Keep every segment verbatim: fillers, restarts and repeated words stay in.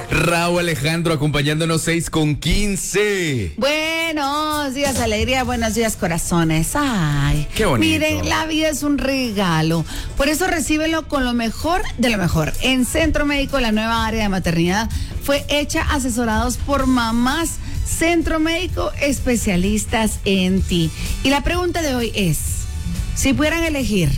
Raúl Alejandro acompañándonos seis con quince. Buenos días, alegría, buenos días, corazones. Ay, qué bonito. Miren, la vida es un regalo. Por eso recíbelo con lo mejor de lo mejor. En Centro Médico, la nueva área de maternidad fue hecha asesorados por mamás. Centro Médico, especialistas en ti. Y la pregunta de hoy es, si pudieran elegir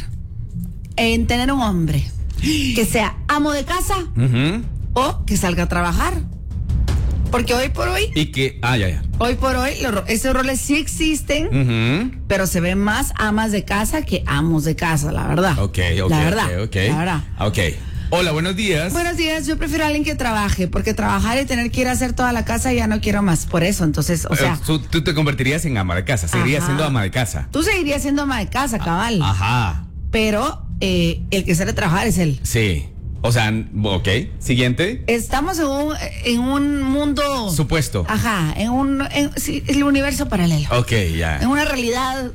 en tener un hombre que sea amo de casa, uh-huh, o que salga a trabajar. Porque hoy por hoy... Y que... Ah, ya, ya. Hoy por hoy, los, esos roles sí existen, uh-huh, pero se ven más amas de casa que amos de casa, la verdad. Ok, ok, la verdad, ok, ok. La verdad. Ok. Hola, buenos días. Buenos días, yo prefiero a alguien que trabaje, porque trabajar y tener que ir a hacer toda la casa ya no quiero más. Por eso, entonces, o sea... Tú, tú te convertirías en ama de casa, seguirías siendo ama de casa. Tú seguirías siendo ama de casa, cabal. Ajá. Pero eh, el que sale a trabajar es él. Sí. O sea, ok, siguiente. Estamos en un, en un mundo... Supuesto. Ajá, en un... En, sí, el universo paralelo. Ok, ya. En una realidad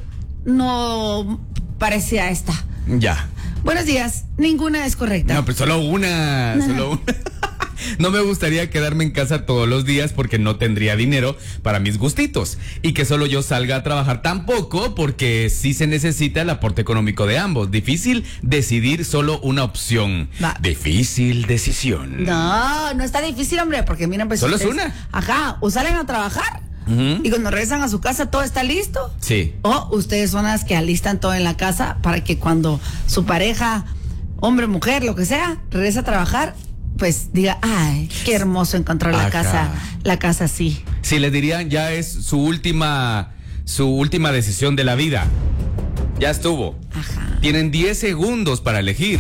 no parecida a esta. Ya. Buenos días, ninguna es correcta. No, pero solo una, no. solo una. No me gustaría quedarme en casa todos los días porque no tendría dinero para mis gustitos. Y que solo yo salga a trabajar tampoco porque sí se necesita el aporte económico de ambos. Difícil decidir solo una opción. Va. Difícil decisión. No, no está difícil, hombre, porque miren, pues... Solo ustedes, es una. Ajá, o salen a trabajar. Uh-huh. Y cuando regresan a su casa todo está listo. Sí. O ustedes son las que alistan todo en la casa para que cuando su pareja, hombre, mujer, lo que sea, regresa a trabajar, pues diga, ay, qué hermoso encontrar la Acá. casa, la casa así. Sí, les dirían, ya es su última, su última decisión de la vida. Ya estuvo. Ajá. Tienen diez segundos para elegir.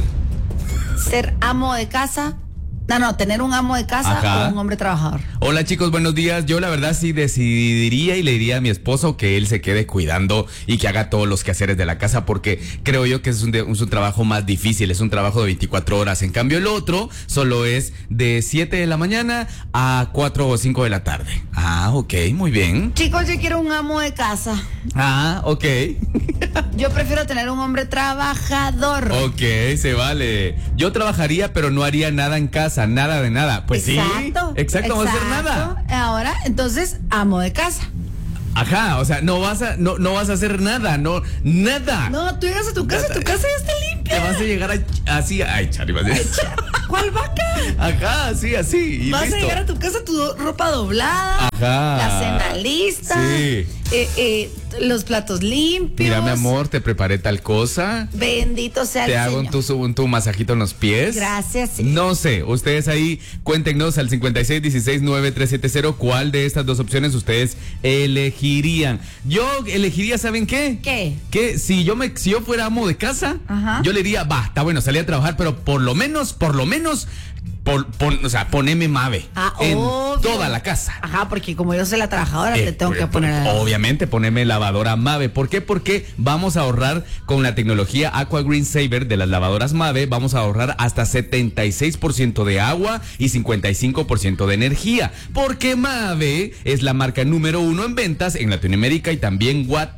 Ser amo de casa. No, no, tener un amo de casa. Ajá. O un hombre trabajador. Hola chicos, buenos días. Yo la verdad sí decidiría y le diría a mi esposo que él se quede cuidando y que haga todos los quehaceres de la casa porque creo yo que es un, de, es un trabajo más difícil, es un trabajo de veinticuatro horas. En cambio el otro solo es de siete de la mañana a cuatro o cinco de la tarde. Ah, ok, muy bien. Chicos, yo quiero un amo de casa. Ah, ok. Yo prefiero tener un hombre trabajador. Ok, se vale. Yo trabajaría pero no haría nada en casa. Nada de nada. Pues exacto, sí. Exacto, no vas a hacer nada. Ahora, entonces, amo de casa. Ajá, o sea, no vas a, no, no vas a hacer nada, no, nada. No, tú llegas a tu casa, nada. Tu casa ya está limpia. Te vas a llegar a, así, ay, Chari, vas a ay, Chari. ¿Cuál vaca? Ajá, sí, así. Y vas listo. a llegar a tu casa, tu ropa doblada. Ajá. La cena lista. Sí. Eh, eh, los platos limpios. Mira, mi amor, te preparé tal cosa. Bendito sea el Te hago Señor. un tu, un tu masajito en los pies. Gracias. Sí. No sé, ustedes ahí cuéntenos al cincuenta y seis dieciséis noventa y tres setenta cuál de estas dos opciones ustedes elegirían. Yo elegiría, ¿saben qué? ¿Qué? Que si yo me si yo fuera amo de casa, ajá, yo le diría, va, está bueno, salí a trabajar, pero por lo menos, por lo menos Por, pon, o sea, poneme Mave ah, en obvio. toda la casa. Ajá, porque como yo soy la trabajadora, eh, te tengo que poner... A... Obviamente, poneme lavadora Mave. ¿Por qué? Porque vamos a ahorrar con la tecnología Aqua Green Saver de las lavadoras Mave, vamos a ahorrar hasta setenta y seis por ciento de agua y cincuenta y cinco por ciento de energía. Porque Mave es la marca número uno en ventas en Latinoamérica y también Guatemala.